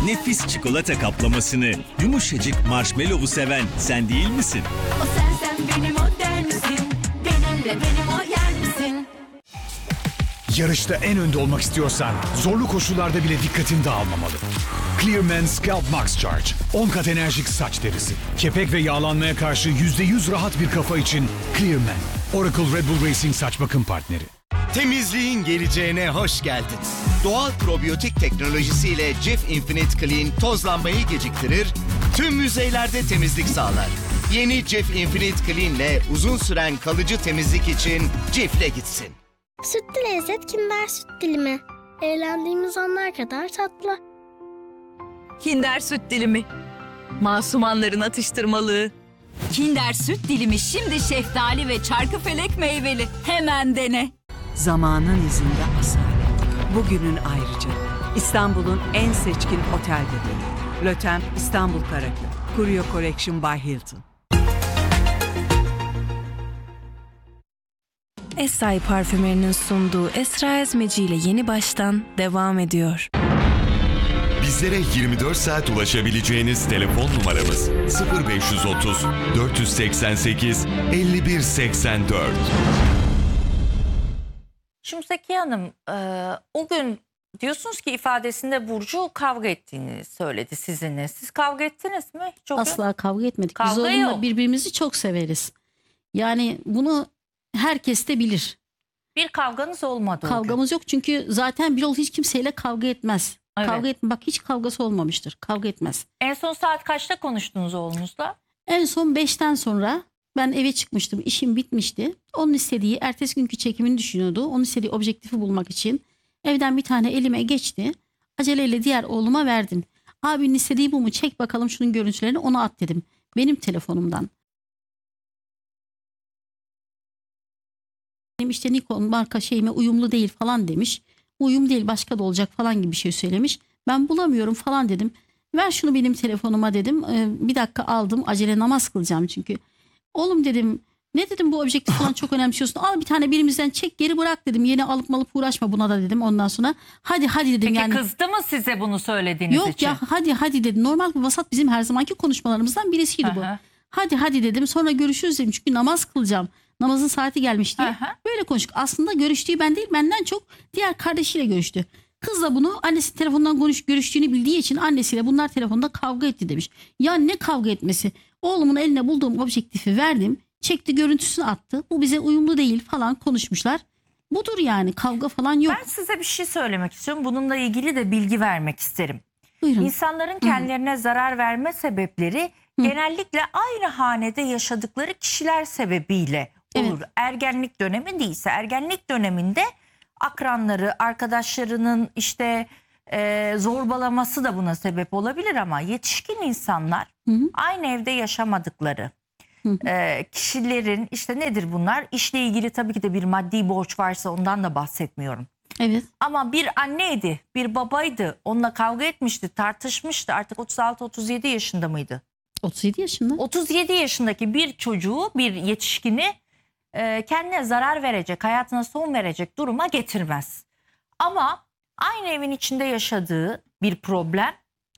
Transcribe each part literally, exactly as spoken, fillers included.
nefis çikolata kaplamasını, yumuşacık marshmallow'u seven sen değil misin? O sen sen benim o der misin? Benimle benim o yer misin? Yarışta en önde olmak istiyorsan zorlu koşullarda bile dikkatini dağılmamalı. Clearman Scalp Max Charge. on kat enerjik saç derisi. Kepek ve yağlanmaya karşı yüzde yüz rahat bir kafa için Clearman. Oracle Red Bull Racing saç bakım partneri. Temizliğin geleceğine hoş geldin. Doğal probiyotik teknolojisiyle Cif Infinite Clean tozlanmayı geciktirir, tüm yüzeylerde temizlik sağlar. Yeni Cif Infinite Clean ile uzun süren kalıcı temizlik için Cif'le gitsin. Sütlü lezzet Kinder Süt Dilimi. Eğlendiğimiz anlar kadar tatlı. Kinder Süt Dilimi. Masumanların atıştırmalığı. Kinder Süt Dilimi şimdi şeftali ve çarkıfelek meyveli. Hemen dene. Zamanın izinde asalet. Bugünün ayrıca. İstanbul'un en seçkin otel bebeği. Lötem İstanbul Karaköy. Curio Collection by Hilton. Esay Parfümeri'nin sunduğu Esra Ezmeci ile Yeni Baştan devam ediyor. Bizlere yirmi dört saat ulaşabileceğiniz telefon numaramız sıfır beş otuz dört seksen sekiz elli bir seksen dört. Şimdi Zekiye Hanım, e, o gün diyorsunuz ki ifadesinde Burcu kavga ettiğini söyledi sizinle. Siz kavga ettiniz mi? Çok Asla kavga etmedik. Kavga Biz oğlumla yok. birbirimizi çok severiz. Yani bunu herkes de bilir. Bir kavganız olmadı. Kavgamız yok çünkü zaten Birol hiç kimseyle kavga etmez. Evet. Kavga etme, bak hiç kavgası olmamıştır. Kavga etmez. En son saat kaçta konuştunuz oğlunuzla? En son beşten sonra ben eve çıkmıştım. İşim bitmişti. Onun istediği ertesi günkü çekimini düşünüyordu. Onun istediği objektifi bulmak için evden bir tane elime geçti. Aceleyle diğer oğluma verdim. Abinin istediği bu mu? Çek bakalım şunun görüntülerini, ona at dedim. Benim telefonumdan. Benim işte Nikon marka şeyime uyumlu değil falan demiş. Uyum değil, başka da olacak falan gibi bir şey söylemiş. Ben bulamıyorum falan dedim. Ver şunu benim telefonuma dedim. Ee, bir dakika aldım, acele namaz kılacağım çünkü. Oğlum dedim, ne dedim bu objektif falan çok önemsiyorsun. Al bir tane birimizden çek geri bırak dedim. Yeni alıp malıp uğraşma buna da dedim. Ondan sonra hadi hadi dedim. Peki yani. kızdı mı size bunu söylediğiniz Yok için? ya hadi hadi dedim. Normal bir vasat bizim her zamanki konuşmalarımızdan birisiydi bu. Aha. Hadi hadi dedim, sonra görüşürüz dedim. Çünkü namaz kılacağım. Namazın saati gelmiş diye. Aha. Böyle konuştuk. Aslında görüştüğü ben değil, benden çok diğer kardeşiyle görüştü. Kız da bunu annesi telefondan konuş, görüştüğünü bildiği için annesiyle bunlar telefonda kavga etti demiş. Ya ne kavga etmesi? Oğlumun eline bulduğum objektifi verdim. Çekti, görüntüsünü attı. Bu bize uyumlu değil falan konuşmuşlar. Budur yani, kavga falan yok. Ben size bir şey söylemek istiyorum. Bununla ilgili de bilgi vermek isterim. Buyurun. İnsanların kendilerine Hı. zarar verme sebepleri Hı. genellikle aynı hanede yaşadıkları kişiler sebebiyle olur. Evet. Ergenlik dönemi değilse, ergenlik döneminde akranları, arkadaşlarının işte e, zorbalaması da buna sebep olabilir ama yetişkin insanlar Hı hı. aynı evde yaşamadıkları Hı hı. e, kişilerin işte nedir bunlar? İşle ilgili tabii ki de bir maddi borç varsa ondan da bahsetmiyorum. Evet. Ama bir anneydi, bir babaydı, onunla kavga etmişti, tartışmıştı. Artık otuz altı otuz yedi yaşında mıydı? otuz yedi yaşında. otuz yedi yaşındaki bir çocuğu, bir yetişkini e, kendine zarar verecek, hayatına son verecek duruma getirmez. Ama aynı evin içinde yaşadığı bir problem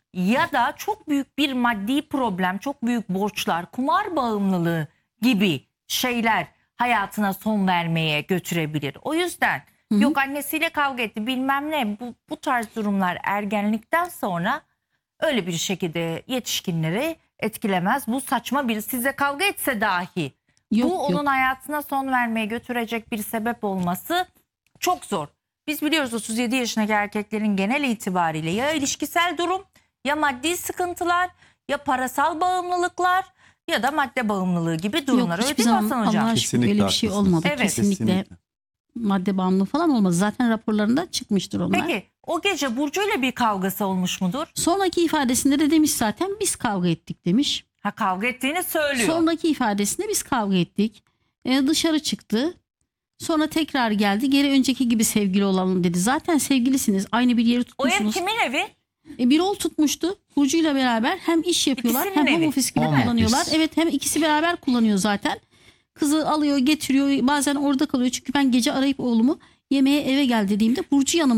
ya da çok büyük bir maddi problem, çok büyük borçlar, kumar bağımlılığı gibi şeyler hayatına son vermeye götürebilir. O yüzden Hı hı. yok annesiyle kavga etti bilmem ne, bu, bu tarz durumlar ergenlikten sonra öyle bir şekilde yetişkinleri etkilemez. Bu saçma bir, size kavga etse dahi Yok, bu onun yok. hayatına son vermeye götürecek bir sebep olması çok zor. Biz biliyoruz otuz yedi yaşındaki erkeklerin genel itibariyle ya ilişkisel durum, ya maddi sıkıntılar, ya parasal bağımlılıklar ya da madde bağımlılığı gibi durumlar. Yok, Öyle hiçbir değil mi zaman Hasan Hocam? Allah'a şükür öyle bir şey olmadı. Evet. Kesinlikle, Kesinlikle. madde bağımlılığı falan olmadı. Zaten raporlarında çıkmıştır onlar. Peki o gece Burcu ile bir kavgası olmuş mudur? Sonraki ifadesinde de demiş zaten, biz kavga ettik demiş. Ha, kavga ettiğini söylüyor. Sonraki ifadesinde biz kavga ettik. Ee, dışarı çıktı. Sonra tekrar geldi. Geri önceki gibi sevgili olalım dedi. Zaten sevgilisiniz. Aynı bir yeri O ev tutmuşsunuz. kimin evi? E, bir ol tutmuştu. Burcu'yla beraber hem iş yapıyorlar İkisinin hem home evi. office gibi Home kullanıyorlar. office. Evet, hem ikisi beraber kullanıyor zaten. Kızı alıyor, getiriyor, bazen orada kalıyor. Çünkü ben gece arayıp oğlumu yemeğe eve gel dediğimde Burcu yanımda.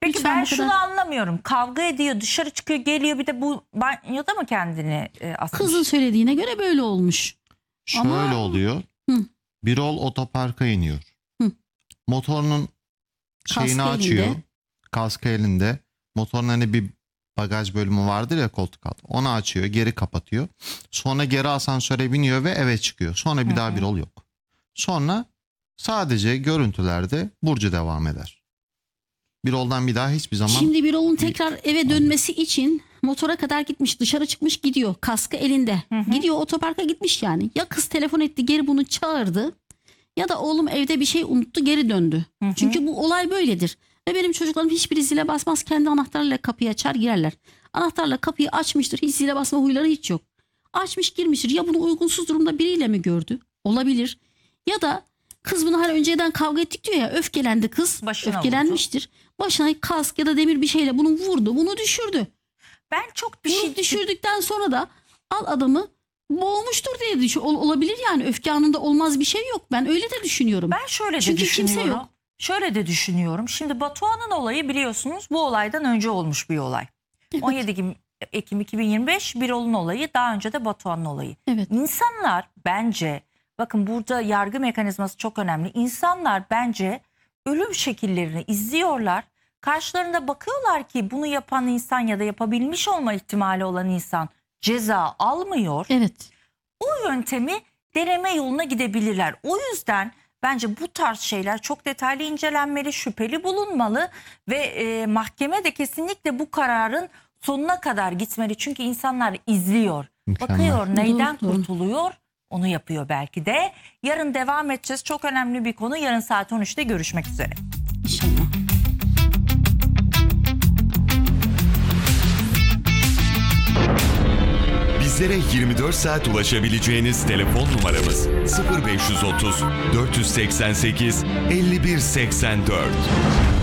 Peki Lütfen ben bu şunu kadar- anlamıyorum. Kavga ediyor, dışarı çıkıyor, geliyor, bir de bu banyoda mı kendini e, asmış? Kızın söylediğine göre böyle olmuş. Şöyle Ama- oluyor. Hı. Birol otoparka iniyor. Hı. Motorunun şeyini Kaskı açıyor. elinde. Kaskı elinde. Motorun hani bir bagaj bölümü vardır ya, koltuk altı. Onu açıyor, geri kapatıyor. Sonra geri asansöre biniyor ve eve çıkıyor. Sonra bir Hı daha hı. Birol yok. Sonra sadece görüntülerde Burcu devam eder. Birol'dan bir daha hiçbir zaman... Şimdi Birol'un tekrar eve dönmesi için motora kadar gitmiş, dışarı çıkmış, gidiyor. Kaskı elinde. Gidiyor, otoparka gitmiş yani. Ya kız telefon etti, geri bunu çağırdı. Ya da oğlum evde bir şey unuttu, geri döndü. Çünkü bu olay böyledir. Ve benim çocuklarım hiçbiri zile basmaz. Kendi anahtarıyla kapıyı açar, girerler. Anahtarla kapıyı açmıştır. Hiç zile basma huyları hiç yok. Açmış, girmiştir. Ya bunu uygunsuz durumda biriyle mi gördü? Olabilir. Ya da kız bunu hani önceden kavga ettik diyor ya, öfkelendi kız. Başına öfkelenmiştir. Başına kask ya da demir bir şeyle bunu vurdu, bunu düşürdü. Ben çok bir Bunu şey... düşürdükten sonra da al adamı boğmuştur diye düşün. Ol- olabilir yani, öfke anında olmaz bir şey yok. Ben öyle de düşünüyorum. Ben şöyle de Çünkü düşünüyorum. kimse yok. Şöyle de düşünüyorum. Şimdi Batuhan'ın olayı biliyorsunuz bu olaydan önce olmuş bir olay. on yedi Ekim iki bin yirmi beş Birol'un olayı, daha önce de Batuhan'ın olayı. Evet. İnsanlar bence, bakın burada yargı mekanizması çok önemli. İnsanlar bence ölüm şekillerini izliyorlar. Karşılarında bakıyorlar ki bunu yapan insan ya da yapabilmiş olma ihtimali olan insan ceza almıyor. Evet. O yöntemi deneme yoluna gidebilirler. O yüzden bence bu tarz şeyler çok detaylı incelenmeli, şüpheli bulunmalı ve e, mahkeme de kesinlikle bu kararın sonuna kadar gitmeli. Çünkü insanlar izliyor, Mükemmel. bakıyor neyden Doğru, doğru. kurtuluyor, onu yapıyor belki de. Yarın devam edeceğiz. Çok önemli bir konu. Yarın saat on üçte görüşmek üzere. İnşallah. Bizlere yirmi dört saat ulaşabileceğiniz telefon numaramız sıfır beş otuz dört seksen sekiz elli bir seksen dört.